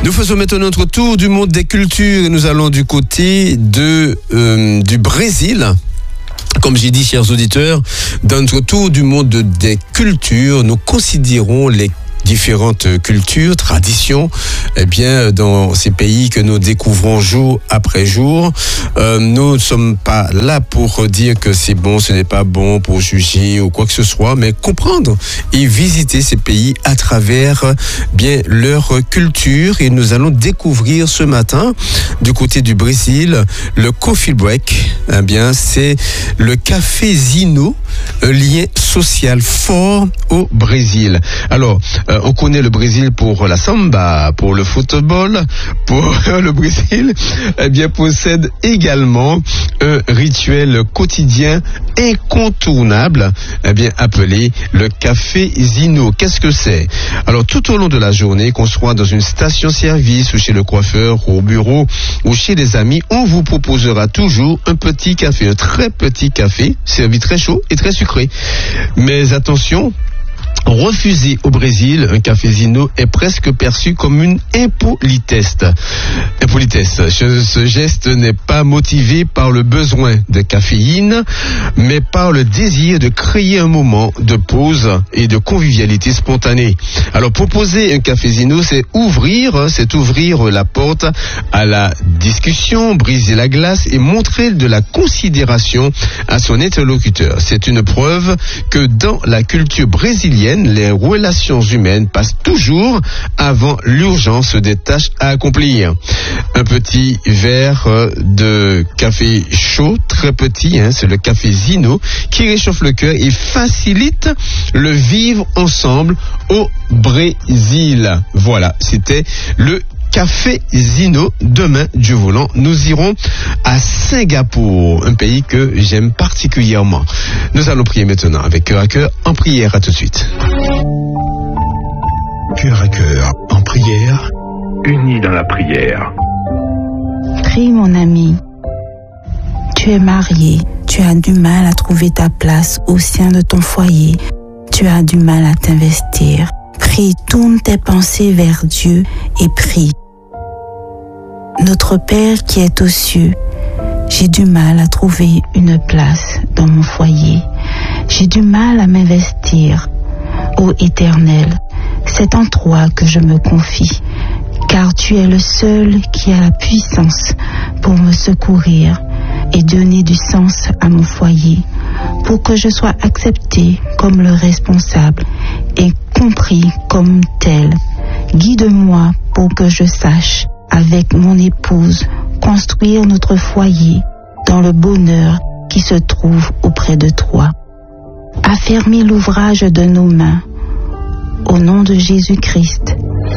Nous faisons maintenant notre tour du monde des cultures et nous allons du côté du Brésil. Comme j'ai dit, chers auditeurs, dans notre tour du monde des cultures, nous considérons les différentes cultures, traditions, dans ces pays que nous découvrons jour après jour. Nous ne sommes pas là pour dire que c'est bon, ce n'est pas bon, pour juger ou quoi que ce soit, mais comprendre et visiter ces pays à travers leur culture. Et nous allons découvrir ce matin, du côté du Brésil, le coffee break. C'est le cafézino, un lien social fort au Brésil. Alors, on connaît le Brésil pour la samba, pour le football, le Brésil, possède également un rituel quotidien incontournable, appelé le cafézino. Qu'est-ce que c'est? Alors, tout au long de la journée, qu'on soit dans une station-service ou chez le coiffeur, au bureau ou chez des amis, on vous proposera toujours un petit café, un très petit café, servi très chaud et très sucré. Mais attention, refuser au Brésil un cafézino est presque perçu comme une impolitesse. Ce geste n'est pas motivé par le besoin de caféine, mais par le désir de créer un moment de pause et de convivialité spontanée. Alors, proposer un cafézino, c'est ouvrir la porte à la discussion, briser la glace et montrer de la considération à son interlocuteur. C'est une preuve que dans la culture brésilienne, les relations humaines passent toujours avant l'urgence des tâches à accomplir. Un petit verre de café chaud, très petit, c'est le cafézino, qui réchauffe le cœur et facilite le vivre ensemble au Brésil. Voilà, c'était le cafézino. Demain, Dieu voulant, nous irons à Singapour, un pays que j'aime particulièrement. Nous allons prier maintenant avec Cœur à Cœur en prière. À tout de suite. Cœur à Cœur en prière, unis dans la prière. Prie, mon ami. Tu es marié, tu as du mal à trouver ta place au sein de ton foyer, tu as du mal à t'investir. Prie, tourne tes pensées vers Dieu et prie. Notre Père qui est aux cieux, j'ai du mal à trouver une place dans mon foyer. J'ai du mal à m'investir. Ô Éternel, c'est en toi que je me confie, car tu es le seul qui a la puissance pour me secourir et donner du sens à mon foyer, pour que je sois accepté comme le responsable et compris comme tel. Guide-moi pour que je sache, avec mon épouse, construire notre foyer dans le bonheur qui se trouve auprès de toi. Affermis l'ouvrage de nos mains. Au nom de Jésus-Christ.